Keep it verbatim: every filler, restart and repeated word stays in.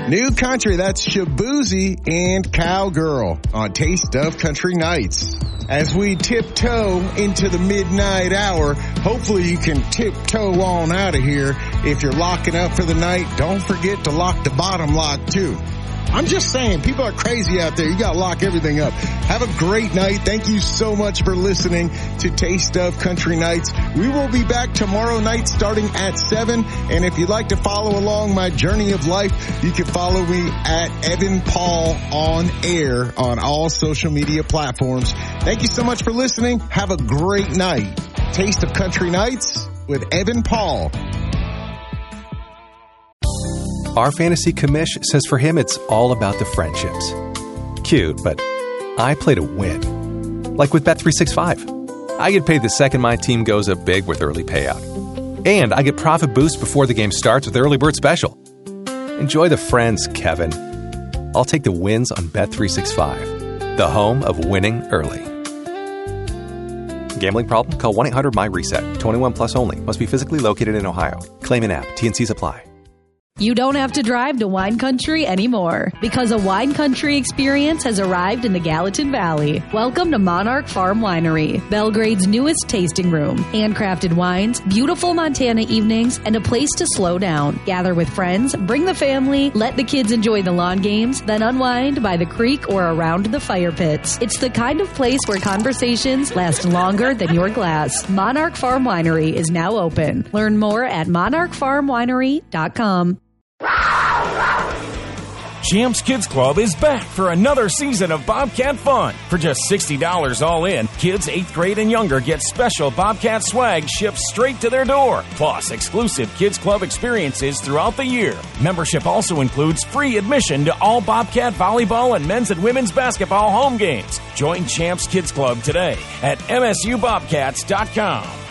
New Country, that's Shaboozey and Cowgirl on Taste of Country Nights. As we tiptoe into the midnight hour, hopefully you can tiptoe on out of here. If you're locking up for the night, don't forget to lock the bottom lock too. I'm just saying, people are crazy out there. You got to lock everything up. Have a great night. Thank you so much for listening to Taste of Country Nights. We will be back tomorrow night starting at seven. And if you'd like to follow along my journey of life, you can follow me at Evan Paul on air on all social media platforms. Thank you so much for listening. Have a great night. Taste of Country Nights with Evan Paul. Our fantasy commish says for him it's all about the friendships. Cute, but I play to win. Like with Bet three sixty-five. I get paid the second my team goes up big with early payout. And I get profit boost before the game starts with Early Bird Special. Enjoy the friends, Kevin. I'll take the wins on Bet three sixty-five, the home of winning early. Gambling problem? Call one eight hundred M Y reset. twenty-one plus only. Must be physically located in Ohio. Claim in app. T and C's apply. You don't have to drive to Wine Country anymore because a Wine Country experience has arrived in the Gallatin Valley. Welcome to Monarch Farm Winery, Belgrade's newest tasting room. Handcrafted wines, beautiful Montana evenings, and a place to slow down. Gather with friends, bring the family, let the kids enjoy the lawn games, then unwind by the creek or around the fire pits. It's the kind of place where conversations last longer than your glass. Monarch Farm Winery is now open. Learn more at monarch farm winery dot com. Champs Kids Club is back for another season of Bobcat fun. For just sixty dollars all in, kids eighth grade and younger get special Bobcat swag shipped straight to their door, plus exclusive Kids Club experiences throughout the year. Membership also includes free admission to all Bobcat volleyball and men's and women's basketball home games. Join Champs Kids Club today at M S U bobcats dot com.